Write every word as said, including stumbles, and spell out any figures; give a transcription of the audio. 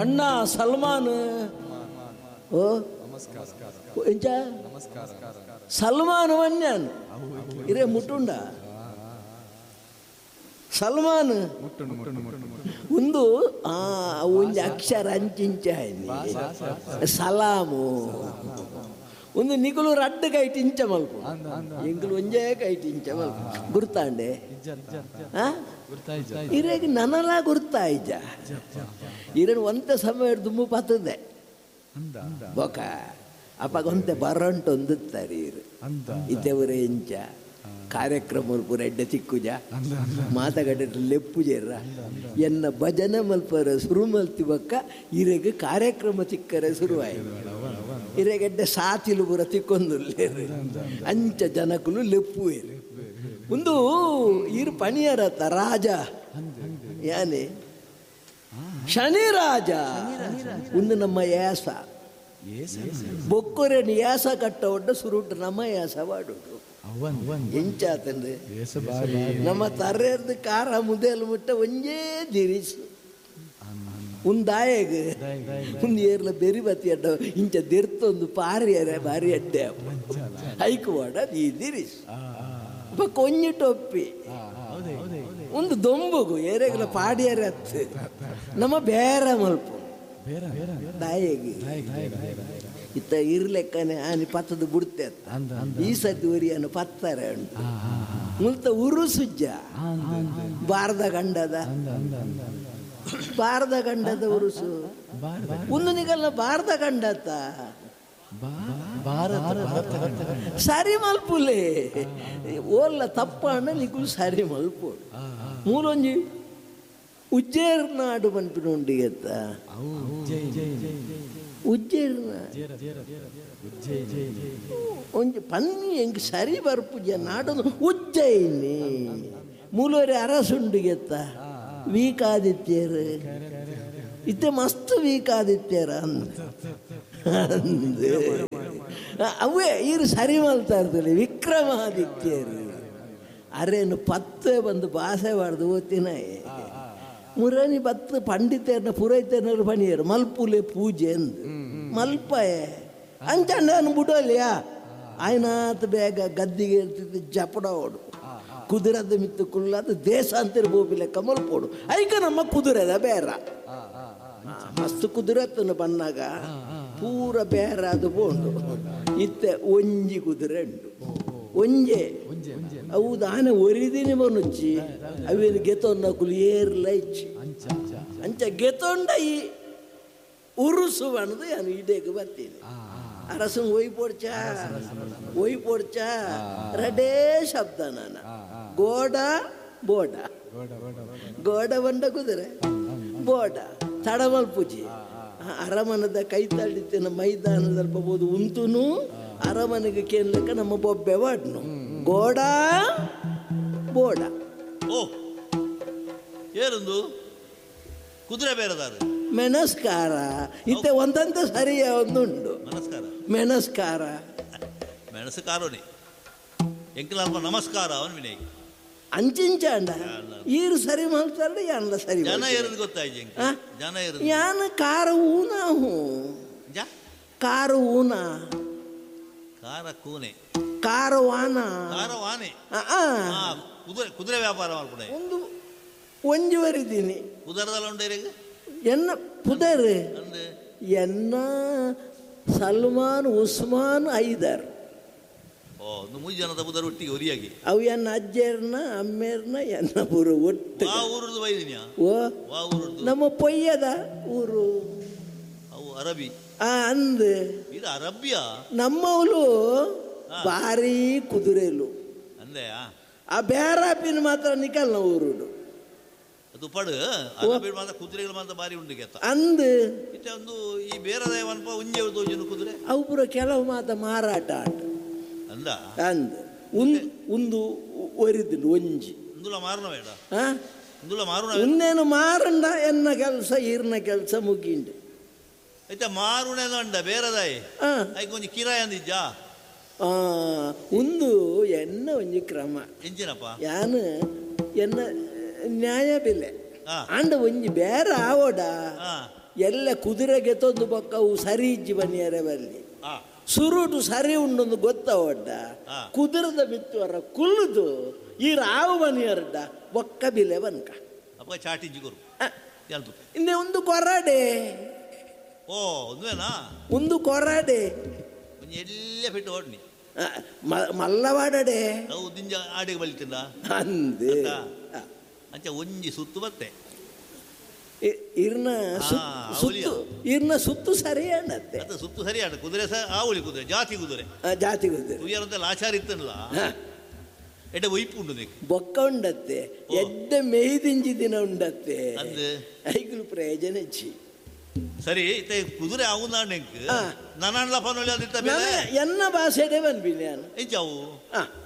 ಅಣ್ಣ ಸಲ್ಮಾನ್ ಓ ಎಂಚ ಸಲ್ಮಾನ್ ವನ್ಯಾನ್ ಇರೇ ಮುಟ್ಟುಂಡ ಸಲ್ಮಾನ್ ಒಂದು ಆ ಒಂದು ಅಕ್ಷರ ಅಂಚಿಂಚ ಸಲಾಮು ಒಂದು ನಿಗುಲು ರಡ್ಡು ಕೈಟ್ ಇಂಚ ಮಲ್ಪು ಎಂಗುಲು ಒಂಜೇ ಕೈಟ್ ಇಂಚ ಮಲ್ಪು ಗುರ್ತಾಂಡೆ ಇರೇಗ ನನಲ ಗುರ್ತಾಯ್ಜ ಇರೇನು ಒಂತ ಸಮಯ ದುಮ್ಮು ಪತ್ತದೆ ಬೊಕ ಅಪ್ಪಾಗ ಒಂತೆ ಬರಂಟು ಒಂದುತ್ತಾರೆ ಇರು ಇದ್ದವರೇ ಇಂಚ ಕಾರ್ಯಕ್ರಮ ಪೂರ ಎಡ್ಡ ಚಿಕ್ಕುಜ ಮಾತಗಡ್ಡ ಲೆಪ್ಪುಜೆರ್ರ ಎನ್ನ ಭಜನೆ ಮಲ್ಪರ ಶುರು ಮಲ್ತಿ ಬಕ್ಕ ಇರೆಗೆ ಕಾರ್ಯಕ್ರಮ ಚಿಕ್ಕರೆ ಶುರುವಾಯಿತು ಇರೆಗೆಡ್ಡ ಸಾತಿಲು ಪೂರ ತಿಕ್ಕೊಂದುಲ್ಲೇರು ಅಂಚ ಜನಕುಲು ಲೆಪ್ಪುವೇರು ಒಂದು ಇರು ಪಣಿಯರತ್ತ ರಾಜ ಯಾನೆ ಶನಿ ರಾಜ ಒಂದು ನಮ್ಮ ಯಾಸ ಬೊಕ್ಕೊರೆನು ಯಾಸ ಕಟ್ಟ ಒಡ್ಡ ಸುರುಟ್ಟು ನಮ್ಮ ಯಾಸ ವಾಡುದು ಎಂಚಾತಂದ್ರೆ ನಮ್ಮ ತರ್ರೆರ್ದು ಕಾರ ಮುದೇಲು ಮುಟ್ಟ ಒಂಜೇ ದಿರಿಸು ಉಂದಾಯಗ ಒಂದು ಏರ್ಲ ಬೆರಿ ಬತ್ತಿ ಅಡ್ಡ ಇಂಚ ದೆರ್ತೊಂದು ಪಾರಿಯರೆ ಬಾರಿ ಅಡ್ಡೆ ಹೈಕು ವಾಡ ಈ ದಿರಿಸು ಕೊಂಜಿ ಟೊಪ್ಪಿ ಒಂದು ದೊಂಬುಗು ಏರೆಗಲ ಪಾಡಿಯರೆ ಹತ್ತು ನಮ್ಮ ಬೇರೆ ಮಲ್ಪು ದಾಯಗಿ ಇತ್ತ ಇರ್ಲೆಕ್ಕನೆ ಆನಿ ಪತ್ತದ ಬಿಡ್ತೆ ಈ ಸತಿ ಒರಿಯನ್ನು ಪತ್ತಾರೆ ಉಂಟು ಮುಲ್ತ ಉರು ಸುಜ್ಜ ಬಾರದ ಗಂಡದ ಬಾರದ ಗಂಡದ ಉರುಸು ಒಂದು ನಿಗಲ್ಲ ಬಾರದ ಗಂಡತ್ತ ಸರಿ ಮಲ್ಪುಲೆ ಓಲ್ಲ ತಪ್ಪಣ್ಣ ನಿಗುಲು ಸರಿ ಮಲ್ಪು ಮೂಲೊಂಜಿ ಉಜ್ಜೇರ್ ನಾಡು ಮನ್ಪಿನೊಂಡಿ ಎತ್ತ ಉಜ್ಜೇರ್ನ ಒಂಜಿ ಪನ್ನಿ ಹೆಂಗ್ ಸರಿ ಬರ್ಪುಜ ನಾಡೊಂದು ಉಜ್ಜಯಿನಿ ಮೂಲೋರಿ ಅರಸುಂಡಿಗೆತ್ತ ವೀಕಾದಿತ್ಯರು ಇತ್ತೆ ಮಸ್ತ್ ವೀಕಾದಿತ್ಯರ ಅಂದ ಅವೇ ಇರು ಸರಿ ಮಲ್ತಾ ಇರ್ತದೆ ವಿಕ್ರಮಾದಿತ್ಯರು ಅರೇನು ಪತ್ತೆ ಬಂದು ಭಾಷೆ ಬಾರ್ದು ಓದ್ತಿನ ಮುರನಿ ಬತ್ತು ಪಂಡಿತರನ್ನ ಪುರೋಹಿತರನ್ನ ಪಣಿಯರು ಮಲ್ಪುಲೆ ಪೂಜೆ ಅಂದು ಮಲ್ಪಯೆ ಅಂಚಂಡ ಬಿಡೋಲಿಯಾ ಆಯ್ನಾತ್ ಬೇಗ ಗದ್ದಿಗೆ ಇರ್ತಿದ್ದು ಜಪಡ ಓಡು ಕುದುರೆದ ಮಿತ್ತು ಕುಳ್ಳದು ದೇಶಾಂತರ ಬೋಬಿ ಲೆಕ್ಕ ಮಲ್ಪೋಡು ಐಕ ನಮ್ಮ ಕುದುರೆದ ಬೇರ ಮಸ್ತ್ ಕುದುರೆತ್ತನು ಬನ್ನಾಗ ಪೂರ ಬೇರ ಅದು ಬೋಂಡು ಇತ್ತೆ ಒಂಜಿ ಕುದುರೆ ಉಂಟು ಒಂಜೆ ಅವು ಆನೆ ಒರಿದಿನಿ ಬನುಚ್ಚಿ ಅವೇನು ಗೆತೊಂಡ ಕುಲು ಏರ್ಲ ಇಚ್ಚಿ ಅಂಚ ಗೆತೊಂಡ ಈ ಉರುಸು ಬಣ್ಣದು ನಾನು ಇಡೇಗೆ ಬರ್ತೀನಿ ಅರಸಂಗ್ ಒಯ್ ಪೋಡ್ಚ ಒಯ್ ಪೋಡ್ಚ ರಡೇ ಶಬ್ದ ನಾನು ಗೋಡ ಬೋಡ ಗೋಡ ಬಂಡ ಕುದುರೆ ಬೋಡ ತಡಮಲ್ ಪೂಜೆ ಅರಮನದ ಕೈ ತಳ್ಳಿತ್ತಿನ ಮೈದಾನದಲ್ಲಿ ಬರ್ಬೋದು ಉಂತುನು ಅರಮನೆಗೆ ಕೇಳಲಿಕ್ಕ ನಮ್ಮ ಬೊಬ್ಬೆ ವಾಡ್ನು ಗೋಡ ಬೋಡ ಓ ಏರೊಂದು ಕುದುರೆ ಬೇರೆದಾರು ಮೆಣಸ್ಕಾರ ಇತ್ತೆ ಒಂದಂತ ಸರಿಯ ಒಂದುಂಡು ನಮಸ್ಕಾರ ಮೆಣಸ್ಕಾರ ಮೆಣಸ್ಕಾರೋನಿ ಎಂಕಲಲ್ಪ ನಮಸ್ಕಾರ ಅವನು ವಿನಯ್ ಅಂಚಿಂಚಾಂಡ ಈರು ಸರಿ ಮಾಡ್ತಾರ ಯಾನಲ್ಲ ಸರಿ ಜನ ಏರದು ಗೊತ್ತಾಯ್ತು ಜನ ಏರದು ಯಾನ ಕಾರ ಊನಾ ಹೂ ಕಾರು ಊನಾ ಕಾರ ಕೂನೆ ಕಾರು ವಾನ ಕಾರ ವಾನೆ ಕುದುರೆ ಕುದುರೆ ವ್ಯಾಪಾರ ಮಾಡ್ಕೊಡೆ ಒಂದು ಒಂಜಿ ವರಿದೀನಿ ಕುದುರೆದಲ್ಲ ಉಂಡೇರಿಗೆ ಎನ್ನ ಪುದರ್ ಎನ್ನ ಸಲ್ಮಾನ್ ಉಸ್ಮಾನ್ ಐದರ್ ಓ ಮೂರು ಜನದ ಪುದರ್ ಒಟ್ಟಿಗೆ ಒರಿಯಾಗಿ ಅವು ಎನ್ನ ಅಜ್ಜೇರ್ನ ಅಮ್ಮೇರ್ನ ಎನ್ನ ಊರು ಒಟ್ಟು ಆ ಊರದ್ದು ಬೈದಿನಿಯಾ ಓ ಆ ಊರದ್ದು ನಮ್ಮ ಪೊಯ್ಯದ ಊರು ಅವು ಅರಬಿ ಆ ಅಂದ್ ಇದು ಅರಬಿಯಾ ನಮ್ಮವಳು ಭಾರಿ ಕುದುರೆಲು ಅಂದೆ ಆ ಬೇರಾಪಿನ ಮಾತ್ರ ನಿಕಲ್ನ ಊರುಡು ಅದು ಪಡು ಅರಬಿ ಮಾತ್ರ ಕುದುರೆಗಳು ಮಾತ್ರ ಬಾರಿ ಉಂಡು ಗೆತ್ತ ಅಂದ್ ಇತ್ತೆ ಒಂದು ಈ ಬೇರೆ ಒನ್ಪ ಉಂಜೆ ದೋಜನು ಕುದುರೆ ಅವು ಪುರ ಕೆಲವು ಮಾತ ಮಾರಾಟ ಆಟ ಅಂದ ಅಂದ್ ಒಂದು ಒಂದು ಒರಿದಿಲ್ಲ ಒಂಜಿ ಇಂದುಲ ಮಾರುನ ಬೇಡ ಹಾ ಇಂದುಲ ಮಾರುನ ಇನ್ನೇನು ಮಾರಂಡ ಎನ್ನ ಕೆಲಸ ಈರ್ನ ಕೆಲಸ ಮುಗಿಂಡು ಐತೆ ಮಾರುಣೆ ಅಂಡ ಬೇರೆದಾಯಿ ಐಕ ಒಂಜಿ ಕಿರಾಯ ಅಂದಿಜ್ಜಾ ಒಂದು ಎನ್ನ ಒಂಜಿ ಕ್ರಮ ಎಂಚಿನಪ್ಪ ಯಾನು ಎನ್ನ ನ್ಯಾಯ ಬೆಲೆ ಅಂಡ ಒಂಜಿ ಬೇರೆ ಆವೋಡ ಎಲ್ಲ ಕುದುರೆಗೆ ತೊಂದು ಬೊಕ್ಕವು ಸರಿ ಇಜ್ಜಿ ಬನ್ನಿಯರೆ ಬಲ್ಲಿ ಆ ಸುರುಟು ಸರಿ ಉಂಡೊಂದು ಗೊತ್ತ ಒಡ್ಡ ಆ. ಕುದುರದ ಬಿತ್ತುವರ ಕುಲ್ದು ಈ ರಾವು ಬನಿಯರ್ಡ ಬೊಕ್ಕ ಬಿಲೆ ಬನ್ಕ ಅಪ್ಪ ಚಾಟಿಂಜಿ ಗುರು ಎಲ್ದು ಇನ್ನೇ ಒಂದು ಕೊರಡೆ ಓ ಒಂದೇನಾ ಒಂದು ಕೊರಡೆ ಒಂಜಿ ಎಲ್ಲೇ ಬಿಟ್ಟು ಓಡ್ನಿ ಆ, ಮ- ಮಲ್ಲವಾಡಡೆ ಅವು ದಿಂಜ ಆಡಿಗೆ ಬಲಿತಿಂದ ಅಂದೆ ಆ. ಅಂಚ ಒಂಜಿ ಸುತ್ತು ಬತ್ತೆ ಇ- ಇರ್ನ ಸುತ್ತು ಆ, ಸುತ್ತು ಇರ್ನ ಸುತ್ತು ಸರಿ ಅನ್ನತ್ತೆ ಅದು ಸುತ್ತು ಸರಿ ಆಡ ಕುದುರೆ ಸಹ ಆವಳಿ ಕುದುರೆ ಜಾತಿ ಕುದುರೆ ಆ, ಜಾತಿ ಕುದುರೆ ತುಯ್ಯರಂತೆಲ್ಲ ಆಚಾರ ಇತ್ತಲ್ಲ ಹಾ. ಎಡೆ ಒಯ್ಪು ಉಂಟು ನೀಕು ಬೊಕ್ಕ ಉಂಡತ್ತೆ ಎಡ್ಡೆ ಮೇಯ್ದಿಂಜಿ ದಿನ ಉಂಡತ್ತೆ ಅಂದು ಐಗುಲು ಪ್ರಯೋಜನ ಹೆಚ್ಚಿ ಸರಿ ಇತ್ತೆ ಕುದುರೆ ಆಗುಂದ ಆ. ನನ್ನ ಲಪನೊಳ್ಳಿ ಅದಿತ್ತ ಬೇರೆ ಎನ್ನ ಭಾಷೆಡೆ ಬಂದ್ಬಿನಿ ನಾನು ಎಂಚಾವು ಆ